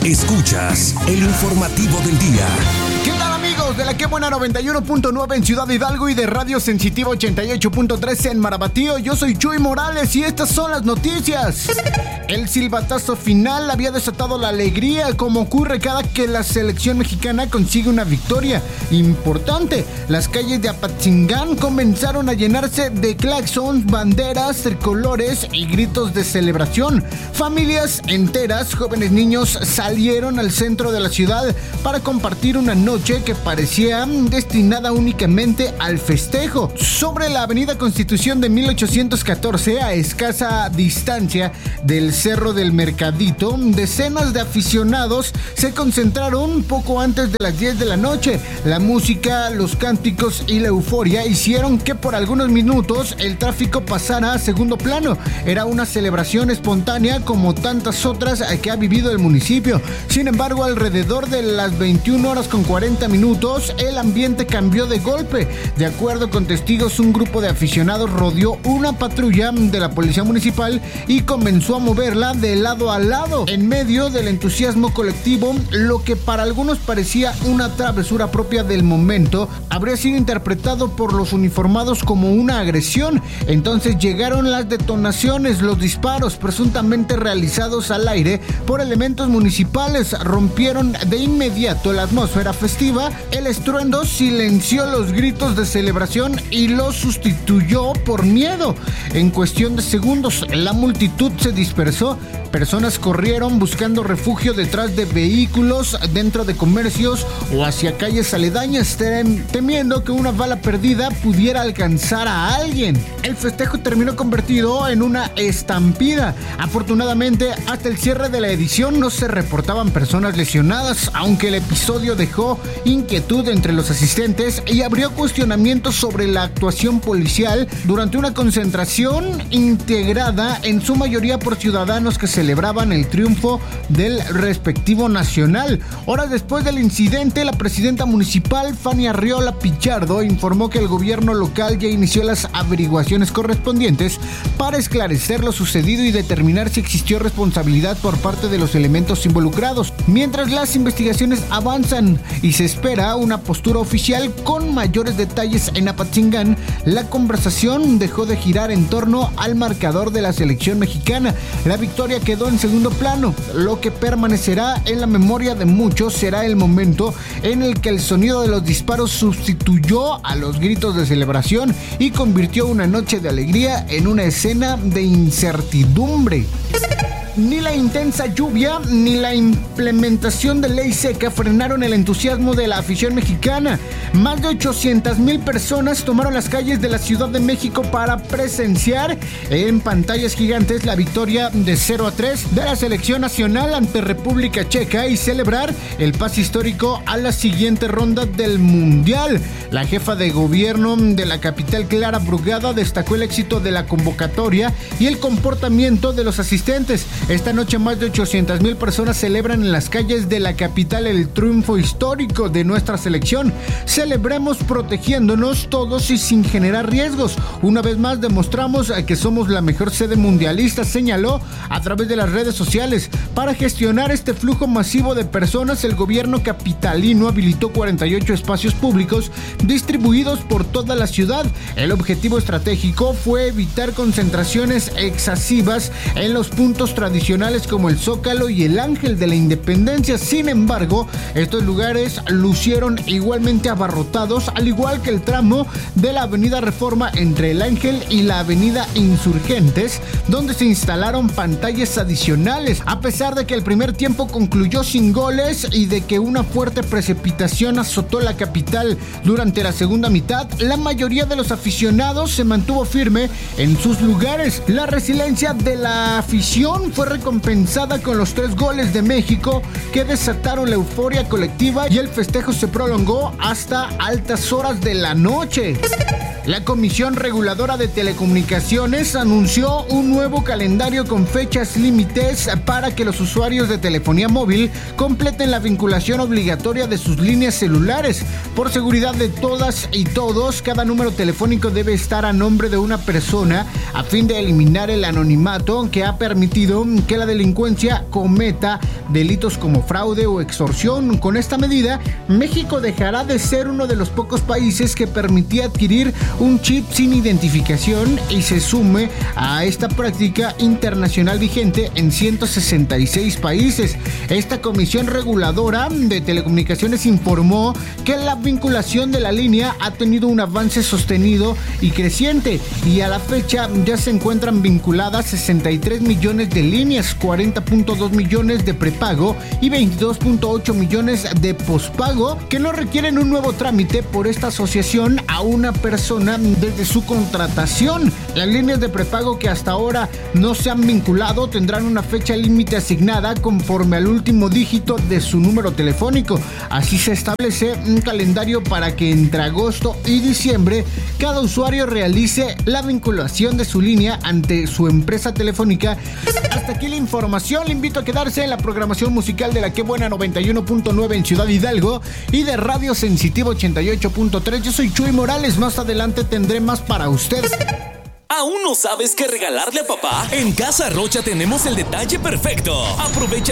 Escuchas el informativo del día. ¿Qué tal, amigos de la Que Buena 91.9 en Ciudad Hidalgo y de Radio Sensitiva 88.3 en Marabatío? Yo soy Chuy Morales y estas son las noticias. El silbatazo final había desatado la alegría, como ocurre cada que la selección mexicana consigue una victoria importante. Las calles de Apatzingán comenzaron a llenarse de claxons, banderas, tricolores y gritos de celebración. Familias enteras, jóvenes niños, salieron al centro de la ciudad para compartir una noche que parecía destinada únicamente al festejo. Sobre la avenida Constitución de 1814, a escasa distancia del Cerro del Mercadito, decenas de aficionados se concentraron poco antes de las 10 de la noche. La música, los cánticos y la euforia hicieron que por algunos minutos el tráfico pasara a segundo plano. Era una celebración espontánea como tantas otras que ha vivido el municipio. Sin embargo, alrededor de las 21 horas con 40 minutos, el ambiente cambió de golpe. De acuerdo con testigos, un grupo de aficionados rodeó una patrulla de la policía municipal y comenzó a moverla de lado a lado. En medio del entusiasmo colectivo, lo que para algunos parecía una travesura propia del momento, habría sido interpretado por los uniformados como una agresión. Entonces llegaron las detonaciones, los disparos presuntamente realizados al aire por elementos municipales rompieron de inmediato la atmósfera festiva. El estruendo silenció los gritos de celebración y los sustituyó por miedo. En cuestión de segundos, la multitud se dispersó. Personas corrieron buscando refugio detrás de vehículos, dentro de comercios o hacia calles aledañas, temiendo que una bala perdida pudiera alcanzar a alguien. El festejo terminó convertido en una estampida. Afortunadamente, hasta el cierre de la edición no se reportaban personas lesionadas, aunque el episodio dejó inquietud entre los asistentes y abrió cuestionamientos sobre la actuación policial durante una concentración integrada en su mayoría por ciudadanos que celebraban el triunfo del respectivo nacional. Horas después del incidente, la presidenta municipal, Fanny Arriola Pichardo, informó que el gobierno local ya inició las averiguaciones correspondientes para esclarecer lo sucedido y determinar si existió responsabilidad por parte de los elementos involucrados. Mientras las investigaciones avanzan y se espera una postura oficial con mayores detalles en Apatzingán, la conversación dejó de girar en torno al marcador de la selección mexicana. La victoria quedó en segundo plano. Lo que permanecerá en la memoria de muchos será el momento en el que el sonido de los disparos sustituyó a los gritos de celebración y convirtió una noche de alegría en una escena de incertidumbre. Ni la intensa lluvia ni la implementación de ley seca frenaron el entusiasmo de la afición mexicana. Más de 800,000 personas tomaron las calles de la Ciudad de México para presenciar en pantallas gigantes la victoria de 0-3 de la selección nacional ante República Checa y celebrar el pase histórico a la siguiente ronda del Mundial. La jefa de gobierno de la capital, Clara Brugada, destacó el éxito de la convocatoria y el comportamiento de los asistentes. Esta noche más de 800,000 personas celebran en las calles de la capital el triunfo histórico de nuestra selección. Celebremos protegiéndonos todos y sin generar riesgos. Una vez más demostramos que somos la mejor sede mundialista, señaló a través de las redes sociales. Para gestionar este flujo masivo de personas, el gobierno capitalino habilitó 48 espacios públicos distribuidos por toda la ciudad. El objetivo estratégico fue evitar concentraciones excesivas en los puntos tradicionales como el Zócalo y el Ángel de la Independencia. Sin embargo, estos lugares lucieron igualmente abarrotados, al igual que el tramo de la Avenida Reforma entre el Ángel y la Avenida Insurgentes, donde se instalaron pantallas adicionales. A pesar de que el primer tiempo concluyó sin goles y de que una fuerte precipitación azotó la capital durante la segunda mitad, la mayoría de los aficionados se mantuvo firme en sus lugares. La resiliencia de la afición fue recompensada con los 3 goles de México que desataron la euforia colectiva y el festejo se prolongó hasta altas horas de la noche. La Comisión Reguladora de Telecomunicaciones anunció un nuevo calendario con fechas límites para que los usuarios de telefonía móvil completen la vinculación obligatoria de sus líneas celulares. Por seguridad de todas y todos, cada número telefónico debe estar a nombre de una persona a fin de eliminar el anonimato que ha permitido que la delincuencia cometa delitos como fraude o extorsión. Con esta medida, México dejará de ser uno de los pocos países que permitía adquirir un chip sin identificación y se sume a esta práctica internacional vigente en 166 países. Esta Comisión Reguladora de Telecomunicaciones informó que la vinculación de la línea ha tenido un avance sostenido y creciente, y a la fecha ya se encuentran vinculadas 63 millones de líneas, 40.2 millones de prepago y 22.8 millones de pospago, que no requieren un nuevo trámite por esta asociación a una persona desde su contratación. Las líneas de prepago que hasta ahora no se han vinculado tendrán una fecha límite asignada conforme al último dígito de su número telefónico. Así se establece un calendario para que entre agosto y diciembre cada usuario realice la vinculación de su línea ante su empresa telefónica. Hasta aquí la información. Le invito a quedarse en la programación musical de la Que Buena 91.9 en Ciudad Hidalgo y de Radio Sensitivo 88.3. Yo soy Chuy Morales. Más adelante tendré más para usted. ¿Aún no sabes qué regalarle a papá? En Casa Rocha tenemos el detalle perfecto. Aprovecha